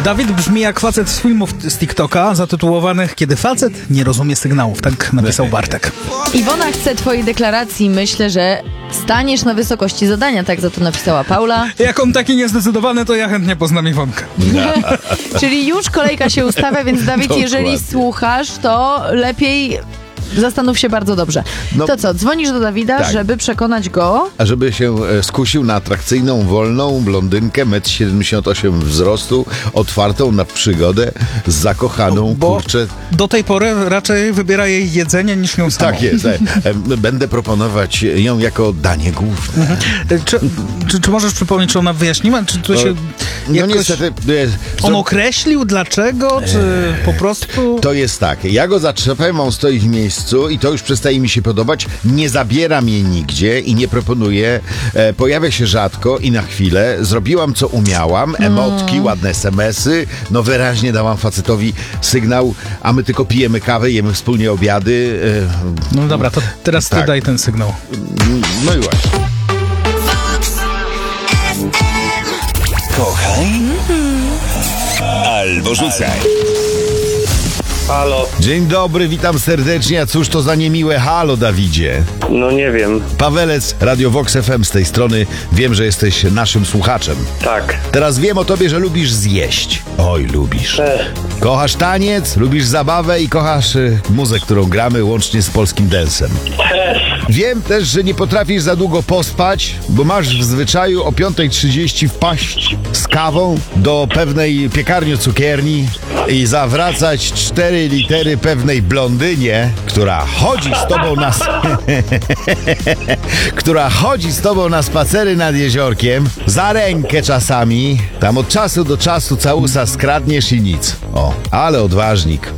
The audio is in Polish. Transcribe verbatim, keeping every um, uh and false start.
Dawid brzmi jak facet z filmów z TikToka zatytułowanych "Kiedy facet nie rozumie sygnałów", tak napisał Bartek. Iwona chce twojej deklaracji. Myślę, że staniesz na wysokości zadania, tak za to napisała Paula. Jak on taki niezdecydowany, to ja chętnie poznam Iwonkę. Czyli już kolejka się ustawia, więc Dawid, jeżeli Dokładnie. słuchasz, to lepiej zastanów się bardzo dobrze. No. To co, dzwonisz do Dawida, Tak. żeby przekonać go? A żeby się e, skusił na atrakcyjną, wolną blondynkę, metr siedemdziesiąt osiem wzrostu, otwartą na przygodę, z zakochaną, Bo kurczę. do tej pory raczej wybiera jej jedzenie niż ją samą. Tak jest. E, e, będę proponować ją jako danie główne. Czy, czy, czy możesz przypomnieć, czy ona wyjaśniła? Czy to się No jakoś... niestety... E, On zro- określił dlaczego, czy po prostu... To jest tak, ja go zaczepiam, on stoi w miejscu i to już przestaje mi się podobać, nie zabiera mnie nigdzie i nie proponuje, e, pojawia się rzadko i na chwilę, zrobiłam co umiałam, emotki, ładne smsy, no wyraźnie dałam facetowi sygnał, a my tylko pijemy kawę, jemy wspólnie obiady. E, No dobra, to teraz ty Tak. daj ten sygnał. no i właśnie. Kochaj albo rzucaj. Halo, Dzień dobry, witam serdecznie, a cóż to za niemiłe halo, Dawidzie. no nie wiem. Pawelec, Radio Vox F M z tej strony, wiem, że jesteś naszym słuchaczem. Tak. Teraz wiem o tobie, że lubisz zjeść. Oj, lubisz. E, Kochasz taniec, lubisz zabawę i kochasz y, muzę, którą gramy łącznie z polskim densem. Wiem też, że nie potrafisz za długo pospać, bo masz w zwyczaju o piąta trzydzieści wpaść z kawą do pewnej piekarni cukierni i zawracać cztery litery pewnej blondynie, która chodzi z tobą na... s- która chodzi z tobą na spacery nad jeziorkiem, za rękę czasami, tam od czasu do czasu całusa skradniesz i nic. O, ale odważnik.